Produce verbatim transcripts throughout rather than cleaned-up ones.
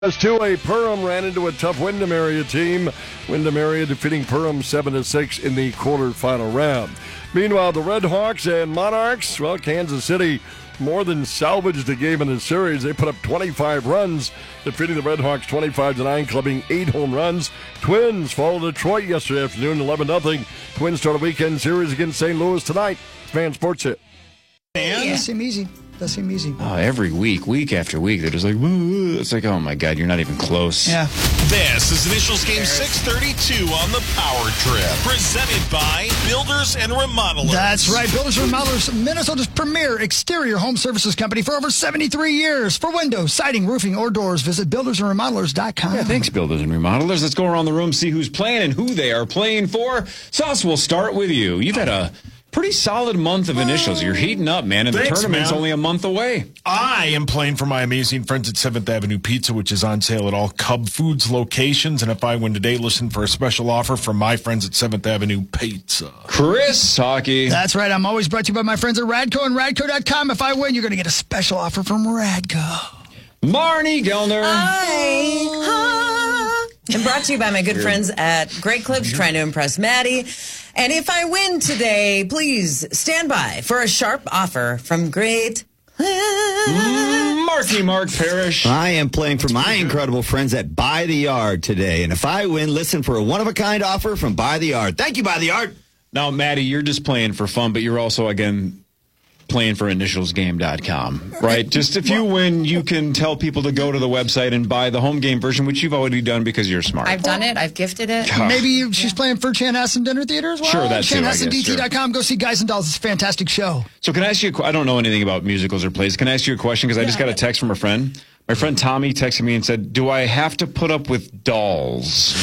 As two A, Perham ran into a tough Windham area team. Windham area defeating Perham seven to six in the quarterfinal round. Meanwhile, the Red Hawks and Monarchs, well, Kansas City more than salvaged the game in the series. They put up twenty-five runs, defeating the Red Hawks twenty-five to nine, clubbing eight home runs. Twins fall to Detroit yesterday afternoon, eleven nothing. Twins start a weekend series against Saint Louis tonight. Fan Sports Hit. And yeah. Does seem easy. Does seem easy. Oh, every week, week after week, they're just like, woo. It's like, oh my God, you're not even close. Yeah. This is Initials Game six thirty-two on the Power Trip, presented by Builders and Remodelers. That's right. Builders and Remodelers, Minnesota's premier exterior home services company for over seventy-three years. For windows, siding, roofing, or doors, visit builders and remodelers dot com. Yeah, thanks, Builders and Remodelers. Let's go around the room, see who's playing and who they are playing for. Sauce, we'll start with you. You've had a pretty solid month of initials. You're heating up, man, and Thanks, the tournament's man. only a month away. I am playing for my amazing friends at seventh Avenue Pizza, which is on sale at all Cub Foods locations. And if I win today, listen for a special offer from my friends at seventh Avenue Pizza. Chris Hockey. That's right. I'm always brought to you by my friends at Radco and Radco dot com. If I win, you're going to get a special offer from Radco. Marnie Gellner. Hi. Hi. And brought to you by my good friends at Great Clips, trying to impress Maddie. And if I win today, please stand by for a sharp offer from Great Clips. Marky Mark Parrish. I am playing for my incredible friends at Buy the Yard today. And if I win, listen for a one-of-a-kind offer from Buy the Yard. Thank you, Buy the Yard. Now, Maddie, you're just playing for fun, but you're also, again, playing for initials game dot com, right? Just if you win, you can tell people to go to the website and buy the home game version, which you've already done because you're smart. I've done it. I've gifted it. Maybe you, she's playing for Chanhassen Dinner Theater as well. Sure, that too, I guess, Chanhassen D T dot com. Go see Guys and Dolls. It's a fantastic show. So can I ask you, a qu- I don't know anything about musicals or plays. Can I ask you a question? Because I just got a text from a friend. My friend Tommy texted me and said, do I have to put up with dolls?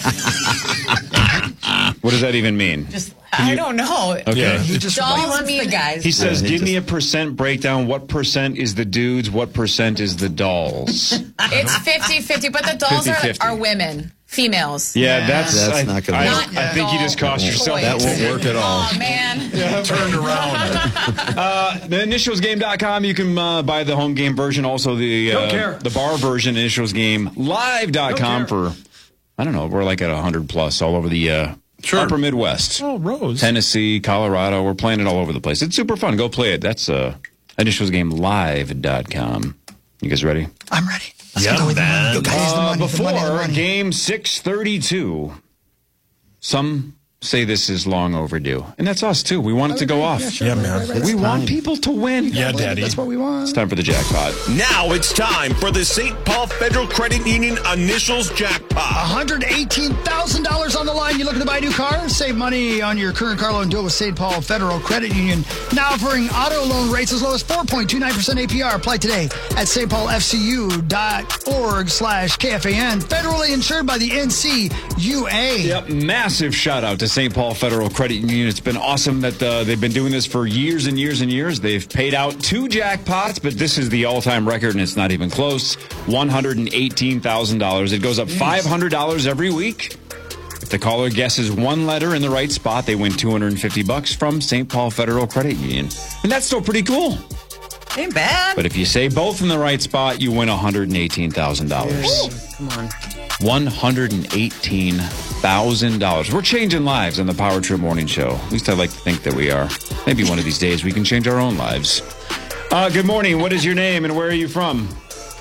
What does that even mean? Just, I don't know. Okay. Yeah. He just Dolls wants the guys. He says, Yeah, he give me a just- percent breakdown. What percent is the dudes? What percent is the dolls? It's fifty-fifty, but the dolls are, fifty-fifty. are women, females. Yeah, that's, That's I, not gonna I, work. I think you just cost yourself. That won't work at all. Oh, man. Turned around. Uh, the initials game dot com, you can uh, buy the home game version, also the Don't uh, care. the bar version, initials game live dot com for, I don't know, we're like at one hundred plus all over the uh, Sure. upper Midwest. Oh, Rose. Tennessee, Colorado, we're playing it all over the place. It's super fun. Go play it. That's uh, initials game live dot com. You guys ready? I'm ready. Let's Yeah, go with the money. man. Go, guys, the Uh, money, the before money, the money. game six thirty-two, some say this is long overdue. And that's us, too. We want it to go off. Yeah, sure. Yeah, man. We want people to win. Yeah, Daddy. That's what we want. It's time for the jackpot. Now it's time for the Saint Paul Federal Credit Union Initials Jackpot. one hundred eighteen thousand dollars on the line. You looking to buy a new car? Save money on your current car loan deal with Saint Paul Federal Credit Union. Now offering auto loan rates as low as four point two nine percent A P R. Apply today at st paul f c u dot org slash K F A N. Federally insured by the N C U A. Yep, massive shout out to Saint Paul Federal Credit Union. It's been awesome that uh, they've been doing this for years and years and years. They've paid out two jackpots, but this is the all-time record, and it's not even close. one hundred eighteen thousand dollars. It goes up five hundred dollars every week. If the caller guesses one letter in the right spot, they win two hundred fifty bucks from Saint Paul Federal Credit Union. And that's still pretty cool. Ain't bad. But if you say both in the right spot, you win one hundred eighteen thousand dollars. Come on. one hundred eighteen thousand dollars. We're changing lives on the Power Trip Morning Show. At least I like to think that we are. Maybe one of these days we can change our own lives. Uh, good morning. What is your name and where are you from?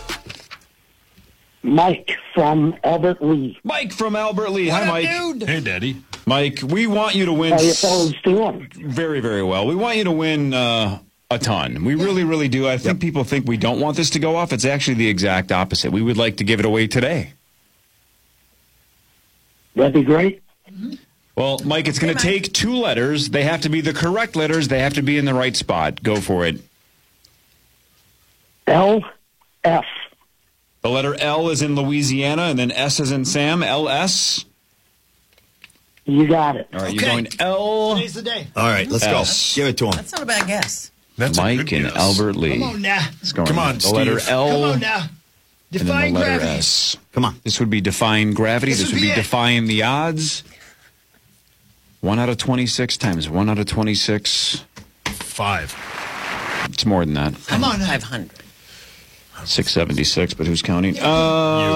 Mike from Albert Lee. Mike from Albert Lee. Hi, Mike. Dude. Hey, Daddy. Mike, we want you to win How you fellas doing? very, very well. We want you to win uh, a ton. We really, really do. I think people think we don't want this to go off. It's actually the exact opposite. We would like to give it away today. That'd be great. Well, Mike, it's going to take two letters. They have to be the correct letters. They have to be in the right spot. Go for it. L F. The letter L is in Louisiana, and then S is in Sam. L S. You got it. All right, Okay. you're going L. Today's the day. All right, let's S. go. Give it to him. That's not a bad guess. That's a Mike good and guess. Albert Lee. Come on now. It's going Come on, the letter Steve. L. Come on now. And then Define the letter gravity. S. Come on. This would be defying gravity. This This, would would be be it. defying the odds. One out of twenty-six times one out of twenty-six. Five. It's more than that. Come on now. five hundred. six seventy-six, but who's counting? Uh,